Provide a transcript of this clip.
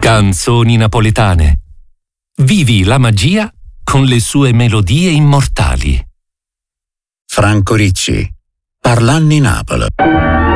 Canzoni napoletane. Vivi la magia con le sue melodie immortali. Franco Ricci, Parlanni Napoli.